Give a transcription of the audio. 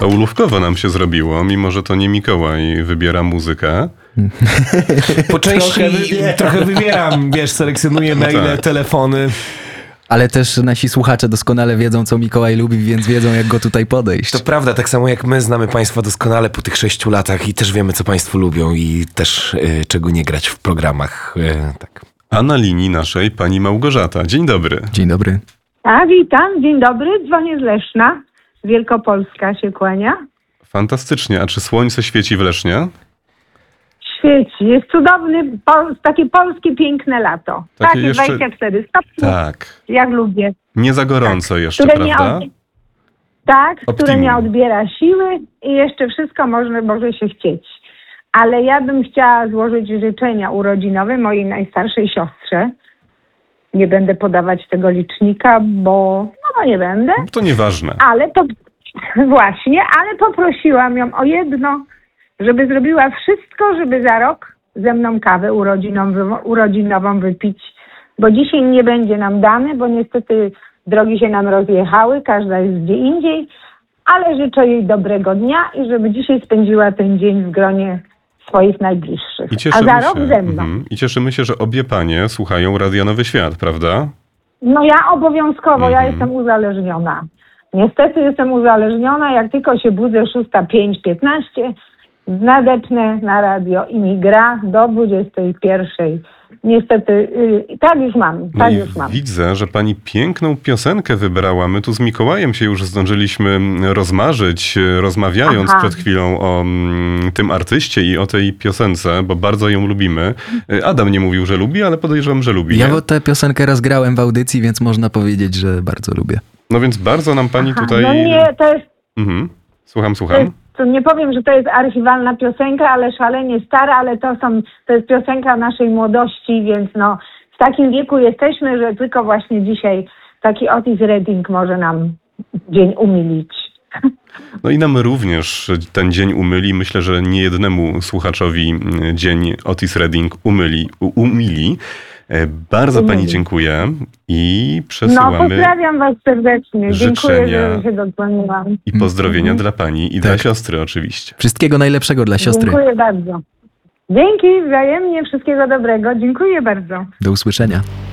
Soulówkowo nam się zrobiło, mimo że to nie Mikołaj wybiera muzykę. Po części trochę wybieram, wiesz, selekcjonuję maile, telefony. Ale też nasi słuchacze doskonale wiedzą, co Mikołaj lubi, więc wiedzą, jak go tutaj podejść. To prawda, tak samo jak my znamy Państwa doskonale po tych 6 latach i też wiemy, co Państwo lubią i też czego nie grać w programach. Tak. A na linii naszej pani Małgorzata. Dzień dobry. Dzień dobry. A witam, dzień dobry, dzwonię z Leszna. Wielkopolska się kłania. Fantastycznie. A czy słońce świeci w Lesznie? Świeci, jest cudowny, takie polskie piękne lato. Takie Takie jeszcze... 24 stopni, Tak. jak lubię. Nie za gorąco jeszcze, Które prawda? które nie odbiera siły i jeszcze wszystko może się chcieć. Ale ja bym chciała złożyć życzenia urodzinowe mojej najstarszej siostrze. Nie będę podawać tego licznika, bo nie będę. To nieważne. Ale poprosiłam ją o jedno, żeby zrobiła wszystko, żeby za rok ze mną kawę urodzinową wypić, bo dzisiaj nie będzie nam dane, bo niestety drogi się nam rozjechały, każda jest gdzie indziej, ale życzę jej dobrego dnia i żeby dzisiaj spędziła ten dzień w gronie swoich najbliższych. A za rok ze mną. I cieszymy się, że obie panie słuchają Radia Nowy Świat, prawda? No ja obowiązkowo, ja jestem uzależniona. Niestety jestem uzależniona, jak tylko się budzę 6:05-15, nadepnę na radio i mi gra do 21:00. Niestety, tak już mam. Widzę, że pani piękną piosenkę wybrała. My tu z Mikołajem się już zdążyliśmy rozmarzyć, rozmawiając przed chwilą o tym artyście i o tej piosence, bo bardzo ją lubimy. Adam nie mówił, że lubi, ale podejrzewam, że lubi. Ja bo tę piosenkę raz grałem w audycji, więc można powiedzieć, że bardzo lubię. No więc bardzo nam pani tutaj... No nie, to jest... Słucham. To nie powiem, że to jest archiwalna piosenka, ale szalenie stara, ale to jest piosenka naszej młodości, więc w takim wieku jesteśmy, że tylko właśnie dzisiaj taki Otis Redding może nam dzień umilić. No i nam również ten dzień umyli. Myślę, że niejednemu słuchaczowi dzień Otis Redding umili. Bardzo pani dziękuję i przesyłamy pozdrawiam was serdecznie. życzenia. Dziękuję, że się dodzwoniłam. I pozdrowienia dla pani i dla siostry oczywiście. Wszystkiego najlepszego dla siostry. Dziękuję bardzo. Dzięki, wzajemnie, wszystkiego dobrego. Dziękuję bardzo. Do usłyszenia.